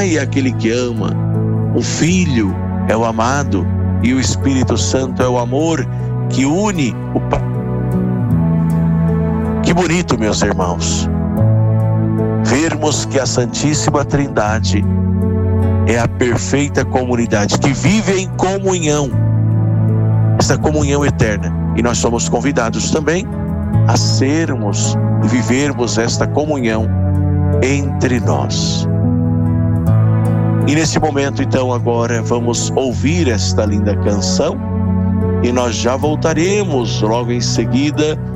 Pai é aquele que ama, o Filho é o amado e o Espírito Santo é o amor que une o Pai. Que bonito, meus irmãos, vermos que a Santíssima Trindade é a perfeita comunidade que vive em comunhão, essa comunhão eterna. E nós somos convidados também a sermos e vivermos esta comunhão entre nós. E nesse momento, então, agora vamos ouvir esta linda canção e nós já voltaremos logo em seguida